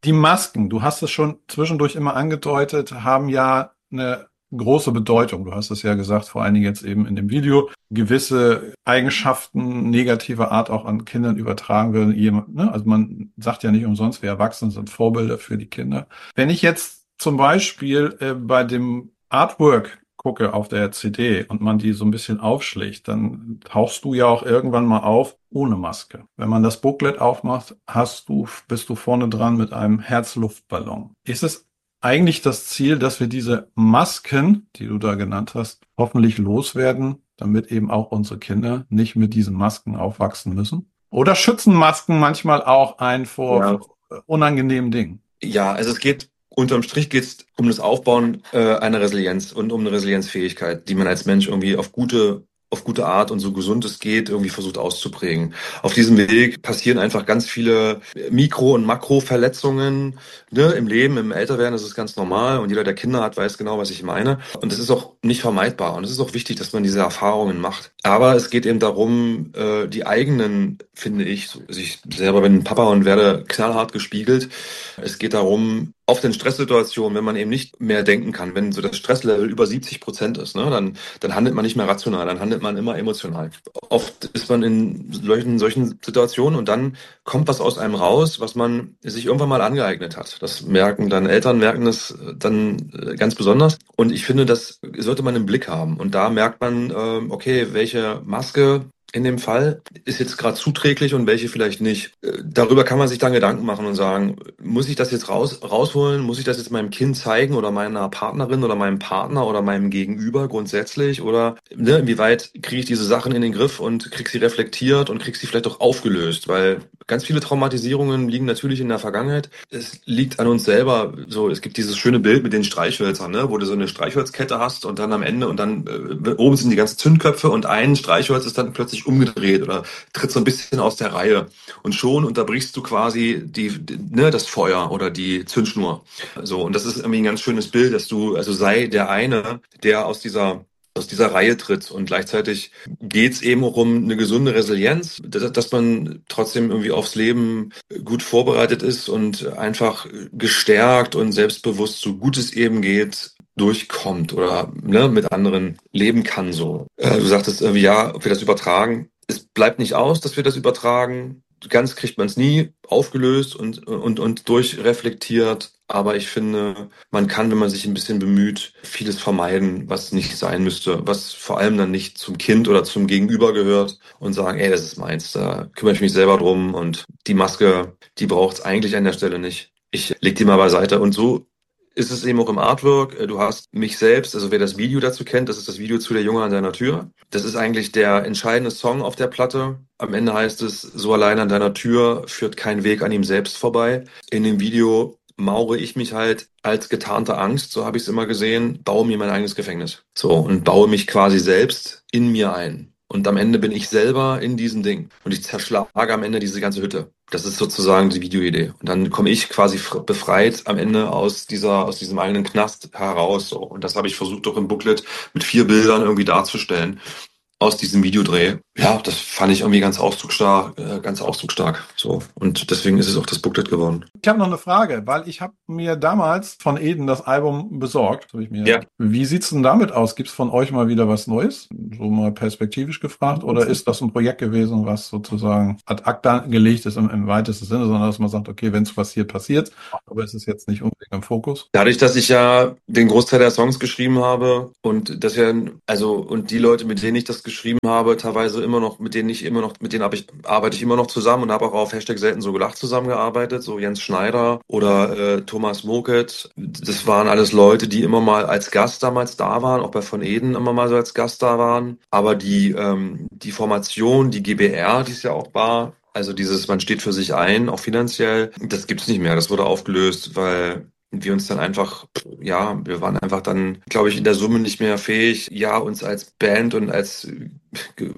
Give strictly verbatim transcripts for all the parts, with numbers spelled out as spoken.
Die Masken, du hast es schon zwischendurch immer angedeutet, haben ja eine große Bedeutung. Du hast es ja gesagt, vor allen Dingen jetzt eben in dem Video, gewisse Eigenschaften negativer Art auch an Kindern übertragen werden. Jemand, ne? Also man sagt ja nicht umsonst, wir Erwachsene sind Vorbilder für die Kinder. Wenn ich jetzt zum Beispiel äh, bei dem Artwork gucke auf der C D und man die so ein bisschen aufschlägt, dann tauchst du ja auch irgendwann mal auf ohne Maske. Wenn man das Booklet aufmacht, hast du, bist du vorne dran mit einem Herzluftballon. Ist es eigentlich das Ziel, dass wir diese Masken, die du da genannt hast, hoffentlich loswerden, damit eben auch unsere Kinder nicht mit diesen Masken aufwachsen müssen? Oder schützen Masken manchmal auch einen vor, Ja. vor unangenehmen Dingen? Ja, also es geht, unterm Strich geht es um das Aufbauen äh, einer Resilienz und um eine Resilienzfähigkeit, die man als Mensch irgendwie auf gute, auf gute Art und so gesund es geht, irgendwie versucht auszuprägen. Auf diesem Weg passieren einfach ganz viele Mikro- und Makroverletzungen, ne, im Leben, im Älterwerden, das ist ganz normal und jeder, der Kinder hat, weiß genau, was ich meine. Und das ist auch nicht vermeidbar und es ist auch wichtig, dass man diese Erfahrungen macht. Aber es geht eben darum, äh, die eigenen, finde ich, so- also ich selber bin Papa und werde knallhart gespiegelt. Es geht darum, oft in Stresssituationen, wenn man eben nicht mehr denken kann, wenn so das Stresslevel über siebzig Prozent ist, ne, dann, dann handelt man nicht mehr rational, dann handelt man immer emotional. Oft ist man in solchen, solchen Situationen und dann kommt was aus einem raus, was man sich irgendwann mal angeeignet hat. Das merken dann Eltern, merken das dann äh, ganz besonders. Und ich finde, das sollte man im Blick haben. Und da merkt man, ähm, okay, welche Maske in dem Fall ist jetzt gerade zuträglich und welche vielleicht nicht. Äh, Darüber kann man sich dann Gedanken machen und sagen, muss ich das jetzt raus, rausholen? Muss ich das jetzt meinem Kind zeigen oder meiner Partnerin oder meinem Partner oder meinem Gegenüber grundsätzlich? Oder ne, inwieweit kriege ich diese Sachen in den Griff und krieg sie reflektiert und krieg sie vielleicht auch aufgelöst? Weil ganz viele Traumatisierungen liegen natürlich in der Vergangenheit. Es liegt an uns selber. So, es gibt dieses schöne Bild mit den Streichhölzern, ne, wo du so eine Streichholzkette hast und dann am Ende und dann äh, oben sind die ganzen Zündköpfe und ein Streichholz ist dann plötzlich umgedreht oder tritt so ein bisschen aus der Reihe. Und schon unterbrichst du quasi die, die, ne, das Feuer oder die Zündschnur. So, und das ist irgendwie ein ganz schönes Bild, dass du, also sei der eine, der aus dieser aus dieser Reihe tritt. Und gleichzeitig geht's eben auch um eine gesunde Resilienz, dass, dass man trotzdem irgendwie aufs Leben gut vorbereitet ist und einfach gestärkt und selbstbewusst, so gut es eben geht, durchkommt oder ne, mit anderen leben kann. So. Äh, du sagtest irgendwie, ja, ob wir das übertragen. Es bleibt nicht aus, dass wir das übertragen. Ganz kriegt man es nie aufgelöst und, und, und durchreflektiert. Aber ich finde, man kann, wenn man sich ein bisschen bemüht, vieles vermeiden, was nicht sein müsste, was vor allem dann nicht zum Kind oder zum Gegenüber gehört und sagen, ey, das ist meins, da kümmere ich mich selber drum und die Maske, die braucht es eigentlich an der Stelle nicht. Ich leg die mal beiseite. Und so ist es eben auch im Artwork. Du hast mich selbst, also wer das Video dazu kennt, das ist das Video zu Der Junge an deiner Tür. Das ist eigentlich der entscheidende Song auf der Platte. Am Ende heißt es, so allein an deiner Tür führt kein Weg an ihm selbst vorbei. In dem Video maure ich mich halt als getarnte Angst, so habe ich es immer gesehen, baue mir mein eigenes Gefängnis. So, und baue mich quasi selbst in mir ein. Und am Ende bin ich selber in diesem Ding. Und ich zerschlage am Ende diese ganze Hütte. Das ist sozusagen die Videoidee. Und dann komme ich quasi fr- befreit am Ende aus dieser, aus diesem eigenen Knast heraus. So. Und das habe ich versucht, doch im Booklet mit vier Bildern irgendwie darzustellen aus diesem Videodreh. Ja, das fand ich irgendwie ganz ausdrucksstark, äh, ganz ausdrucksstark. So. Und deswegen ist es auch das Booklet geworden. Ich habe noch eine Frage, weil ich habe mir damals von Eden das Album besorgt. Hab ich mir, Ja. wie sieht's denn damit aus? Gibt's von euch mal wieder was Neues? So mal perspektivisch gefragt. Oder ist das ein Projekt gewesen, was sozusagen ad acta gelegt ist im, im weitesten Sinne, sondern dass man sagt, okay, wenn es passiert, passiert. Aber es ist jetzt nicht unbedingt im Fokus. Dadurch, dass ich ja den Großteil der Songs geschrieben habe und das ja, also, und die Leute, mit denen ich das geschrieben habe, teilweise immer noch, mit denen ich immer noch, mit denen habe ich, arbeite ich immer noch zusammen und habe auch auf Hashtag selten so gelacht zusammengearbeitet, so Jens Schneider oder äh, Thomas Moket. Das waren alles Leute, die immer mal als Gast damals da waren, auch bei Von Eden immer mal so als Gast da waren. Aber die, ähm, die Formation, die G B R, die es ja auch war, also dieses, man steht für sich ein, auch finanziell, das gibt's nicht mehr. Das wurde aufgelöst, weil wir uns dann einfach, ja, wir waren einfach dann, glaube ich, in der Summe nicht mehr fähig, ja, uns als Band und als ge-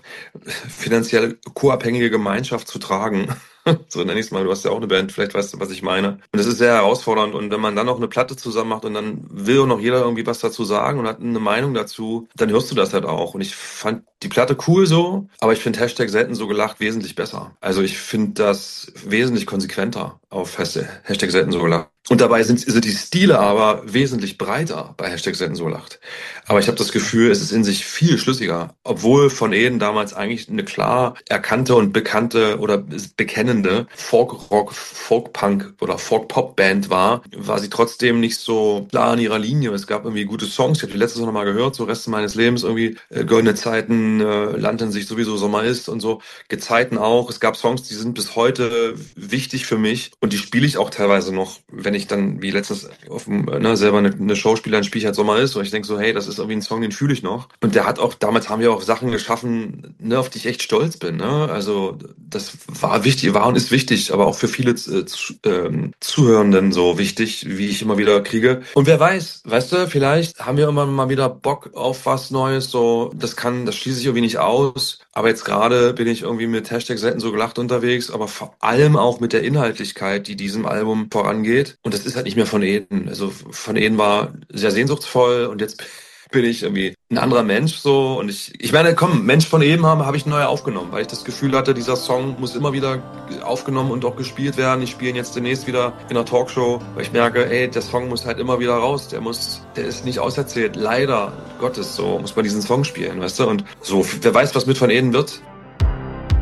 finanziell co-abhängige Gemeinschaft zu tragen. So nenne ich es mal. Du hast ja auch eine Band, vielleicht weißt du, was ich meine. Und das ist sehr herausfordernd. Und wenn man dann noch eine Platte zusammen macht und dann will noch jeder irgendwie was dazu sagen und hat eine Meinung dazu, dann hörst du das halt auch. Und ich fand die Platte cool so, aber ich finde Hashtag selten so gelacht wesentlich besser. Also ich finde das wesentlich konsequenter. auf Hashtag selten so gelacht. Und dabei sind, sind die Stile aber wesentlich breiter bei Hashtag selten so gelacht. Aber ich habe das Gefühl, es ist in sich viel schlüssiger. Obwohl Von Eden damals eigentlich eine klar erkannte und bekannte oder bekennende Folk-Rock, Folk-Punk oder Folk-Pop-Band war, war sie trotzdem nicht so klar in ihrer Linie. Es gab irgendwie gute Songs. Ich habe die letztes noch mal gehört, so Rest meines Lebens irgendwie. Äh, Goldene Zeiten, äh, Land in sich sowieso Sommer ist und so. Gezeiten auch. Es gab Songs, die sind bis heute wichtig für mich und die spiele ich auch teilweise noch, wenn ich dann, wie letztens auf dem, ne, selber eine, eine Show spiele, dann spiele ich halt Sommer ist und ich denke so, hey, das ist irgendwie ein Song, den fühle ich noch. Und der hat auch, damals haben wir auch Sachen geschaffen, ne, auf die ich echt stolz bin. Ne? Also das war wichtig, war und ist wichtig, aber auch für viele äh, zu, ähm, Zuhörenden so wichtig, wie ich immer wieder kriege. Und wer weiß, weißt du, vielleicht haben wir immer mal wieder Bock auf was Neues, so, das kann, das schließe ich irgendwie nicht aus. Aber jetzt gerade bin ich irgendwie mit Hashtag selten so gelacht unterwegs, aber vor allem auch mit der Inhaltlichkeit, die diesem Album vorangeht. Und das ist halt nicht mehr Von Eden. Also Von Eden war sehr sehnsuchtsvoll und jetzt bin ich irgendwie ein anderer Mensch so. Und ich, ich meine, komm, Mensch von eben haben, habe ich neu aufgenommen, weil ich das Gefühl hatte, dieser Song muss immer wieder aufgenommen und auch gespielt werden. Ich spiele ihn jetzt demnächst wieder in einer Talkshow, weil ich merke, ey, der Song muss halt immer wieder raus. Der muss, der ist nicht auserzählt. Leider Gottes, so muss man diesen Song spielen, weißt du? Und so, wer weiß, was mit Von Eden wird.